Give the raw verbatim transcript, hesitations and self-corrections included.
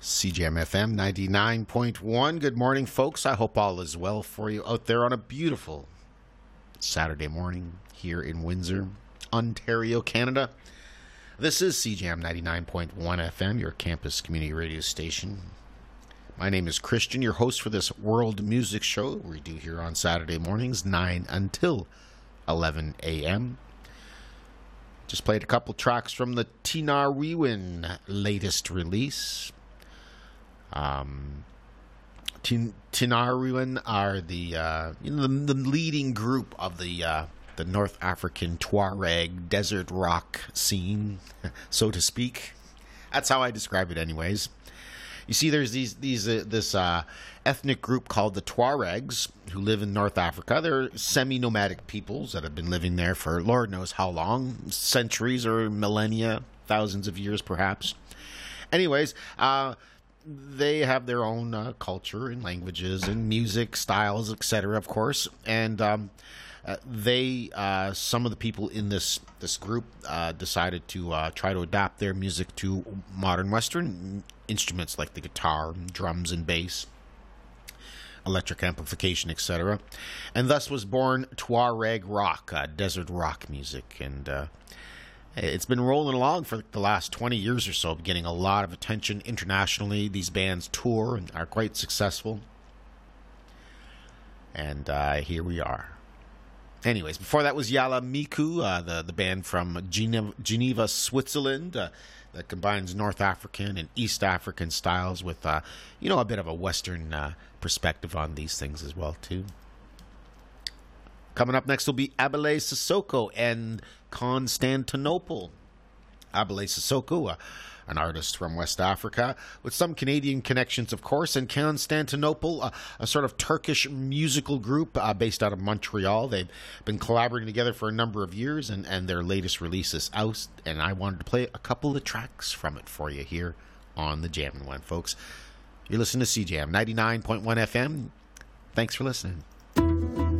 C J M F M ninety-nine point one. Good morning, folks. I hope all is well for you out there on a beautiful Saturday morning here in Windsor, Ontario, Canada. This is C J M ninety-nine point one F M, your campus community radio station. My name is Christian, your host for this world music show we do here on Saturday mornings, nine until eleven a.m. Just played a couple tracks from the Tinariwen latest release. Um, Tin- Tinariwen are the uh, you know the, the leading group of the uh, the North African Tuareg desert rock scene, so to speak. That's how I describe it, anyways. You see, there's these these uh, this uh, ethnic group called the Tuaregs who live in North Africa. They're semi-nomadic peoples that have been living there for Lord knows how long, centuries or millennia, thousands of years perhaps. Anyways, uh, they have their own uh, culture and languages and music styles, et cetera, of course. And um, uh, they, uh, some of the people in this this group, uh, decided to uh, try to adapt their music to modern Western instruments like the guitar, drums, and bass, electric amplification, et cetera. And thus was born Tuareg rock, uh, desert rock music. And uh, it's been rolling along for the last twenty years or so, getting a lot of attention internationally. These bands tour and are quite successful. And uh, here we are. Anyways, before that was Yala Miku, uh, the, the band from Geneva, Geneva Switzerland, uh, that combines North African and East African styles with, uh, you know, a bit of a Western uh, perspective on these things as well, too. Coming up next will be Abele Sissoko and Constantinople. Abele Sissoko, uh, an artist from West Africa with some Canadian connections, of course, and Constantinople, uh, a sort of Turkish musical group uh, based out of Montreal. They've been collaborating together for a number of years, and, and their latest release is out, and I wanted to play a couple of tracks from it for you here on the Jammin' One, folks. You're listening to C J M ninety-nine point one F M. Thanks for listening.